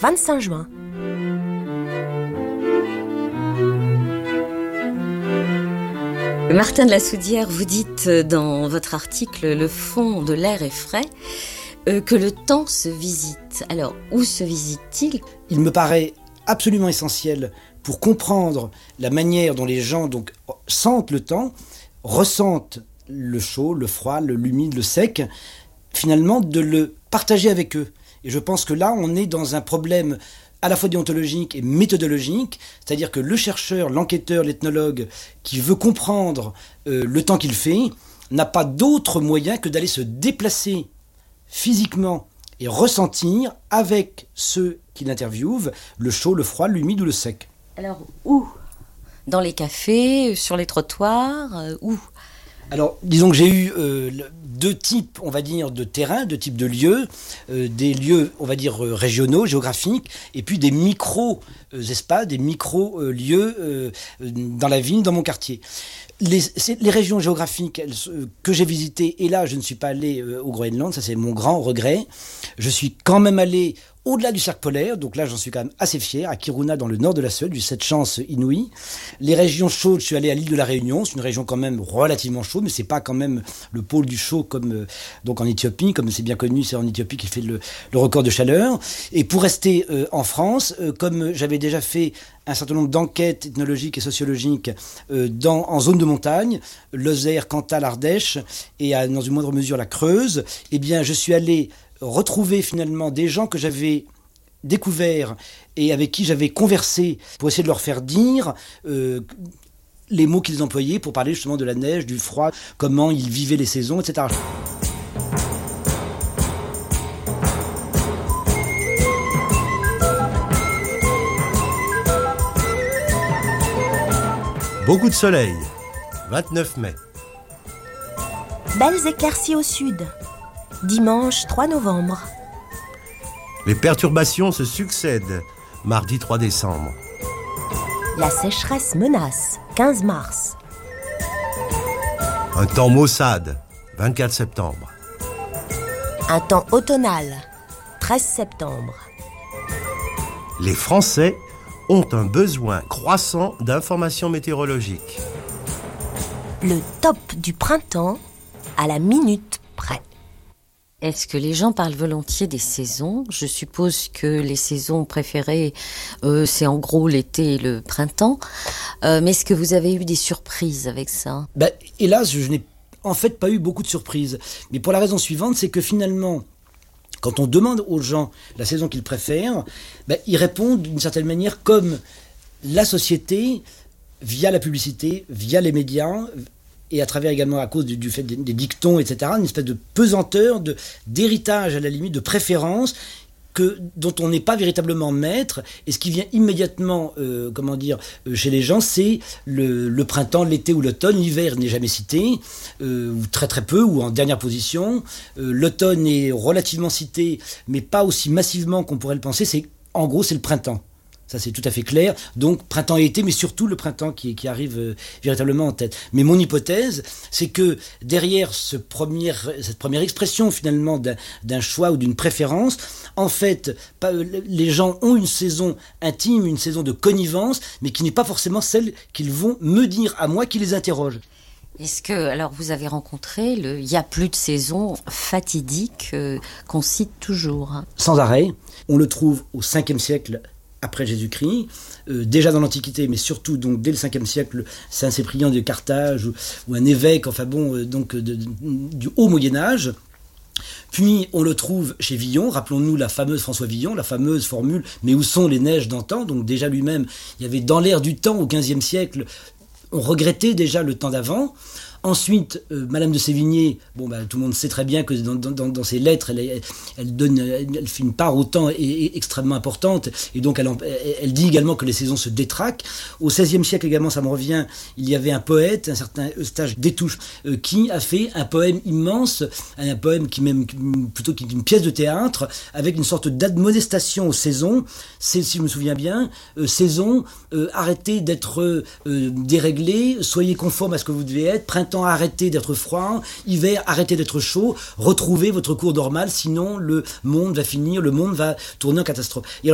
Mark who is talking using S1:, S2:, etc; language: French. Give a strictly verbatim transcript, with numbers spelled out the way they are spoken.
S1: vingt-cinq juin.
S2: Martin de la Soudière, vous dites dans votre article « Le fond de l'air est frais » euh, que le temps se visite. Alors, où se visite-t-il ?
S3: Il me paraît absolument essentiel pour comprendre la manière dont les gens donc, sentent le temps, ressentent le chaud, le froid, le, l'humide, le sec, finalement de le partager avec eux. Et je pense que là, on est dans un problème à la fois déontologique et méthodologique, c'est-à-dire que le chercheur, l'enquêteur, l'ethnologue qui veut comprendre euh, le temps qu'il fait n'a pas d'autre moyen que d'aller se déplacer physiquement et ressentir avec ceux qu'il interviewe le chaud, le froid, l'humide ou le sec.
S2: Alors, où ? Dans les cafés, sur les trottoirs, euh, où ?
S3: Alors, disons que j'ai eu euh, deux types, on va dire, de terrains, deux types de lieux, euh, des lieux, on va dire, euh, régionaux, géographiques, et puis des micro-espaces, des micro-lieux euh, dans la ville, dans mon quartier. Les, les régions géographiques elles, que j'ai visitées, et là, je ne suis pas allé euh, au Groenland, ça c'est mon grand regret. Je suis quand même allé au-delà du cercle polaire, donc là j'en suis quand même assez fier, à Kiruna dans le nord de la Suède, j'ai eu cette chance inouïe. Les régions chaudes, je suis allé à l'île de la Réunion, c'est une région quand même relativement chaude, mais c'est pas quand même le pôle du chaud comme euh, donc en Éthiopie, comme c'est bien connu, c'est en Éthiopie qu'il fait le, le record de chaleur. Et pour rester euh, en France, euh, comme j'avais déjà fait un certain nombre d'enquêtes ethnologiques et sociologiques euh, dans, en zone de montagne, Lozère, Cantal, Ardèche, et à, dans une moindre mesure la Creuse, eh bien je suis allé retrouver finalement des gens que j'avais découverts et avec qui j'avais conversé pour essayer de leur faire dire euh, les mots qu'ils employaient pour parler justement de la neige, du froid, comment ils vivaient les saisons, et cetera.
S4: Beaucoup de soleil, vingt-neuf mai.
S1: Belles éclaircies au sud. Dimanche trois novembre.
S4: Les perturbations se succèdent, mardi trois décembre.
S1: La sécheresse menace, quinze mars.
S4: Un temps maussade, vingt-quatre septembre.
S1: Un temps automnal, treize septembre.
S4: Les Français ont un besoin croissant d'informations météorologiques.
S1: Le top du printemps à la minute près.
S2: Est-ce que les gens parlent volontiers des saisons ? Je suppose que les saisons préférées, euh, c'est en gros l'été et le printemps. Euh, mais est-ce que vous avez eu des surprises avec ça ?
S3: Ben, hélas, je n'ai en fait pas eu beaucoup de surprises. Mais pour la raison suivante, c'est que finalement, quand on demande aux gens la saison qu'ils préfèrent, ben, ils répondent d'une certaine manière comme la société, via la publicité, via les médias, et à travers également à cause du, du fait des, des dictons, et cetera, une espèce de pesanteur, de, d'héritage à la limite, de préférence, que, dont on n'est pas véritablement maître. Et ce qui vient immédiatement, euh, comment dire, euh, chez les gens, c'est le, le printemps, l'été ou l'automne. L'hiver n'est jamais cité, euh, ou très très peu, ou en dernière position. Euh, l'automne est relativement cité, mais pas aussi massivement qu'on pourrait le penser. C'est, en gros, c'est le printemps. Ça, c'est tout à fait clair. Donc, printemps et été, mais surtout le printemps qui, qui arrive euh, véritablement en tête. Mais mon hypothèse, c'est que derrière ce premier, cette première expression, finalement, d'un, d'un choix ou d'une préférence, en fait, pas, les gens ont une saison intime, une saison de connivence, mais qui n'est pas forcément celle qu'ils vont me dire à moi qui les interroge.
S2: Est-ce que, alors vous avez rencontré le « il n'y a plus de saison » fatidique euh, qu'on cite toujours ?
S3: Sans arrêt. On le trouve au cinquième siècle après Jésus-Christ, euh, déjà dans l'Antiquité, mais surtout donc dès le cinquième siècle, Saint Cyprien de Carthage ou, ou un évêque, enfin bon, euh, donc de, de, du haut Moyen-Âge. Puis on le trouve chez Villon, rappelons-nous la fameuse François Villon, la fameuse formule « mais où sont les neiges d'antan ?» Donc déjà lui-même, il y avait dans l'air du temps au quinzième siècle, on regrettait déjà le temps d'avant. Ensuite, euh, Madame de Sévigné, bon, bah, tout le monde sait très bien que dans, dans, dans ses lettres, elle, elle, elle, donne, elle fait une part au temps et, et extrêmement importante, et donc elle, elle, elle dit également que les saisons se détraquent. Au seizième siècle également, ça me revient, il y avait un poète, un certain Eustache Détouche, euh, qui a fait un poème immense, un poème qui même plutôt qu'une pièce de théâtre, avec une sorte d'admonestation aux saisons. C'est, si je me souviens bien, euh, saison, euh, arrêtez d'être euh, déréglés, soyez conformes à ce que vous devez être, printemps, arrêtez d'être froid, hiver, arrêtez d'être chaud, retrouvez votre cours normal, sinon le monde va finir, le monde va tourner en catastrophe. Et alors,